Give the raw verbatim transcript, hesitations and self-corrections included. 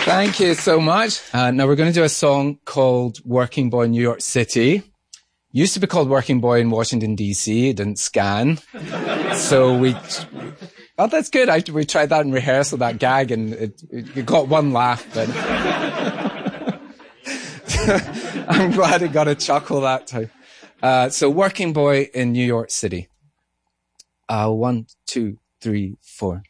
Thank you so much. Uh, now we're going to do a song called Working Boy in New York City. Used to be called Working Boy in Washington, D C. It didn't scan. So we... Oh, that's good. I, we tried that in rehearsal, that gag, and it, it got one laugh, but... I'm glad it got a chuckle that time. Uh, so Working Boy in New York City. Uh, one, two, three, four.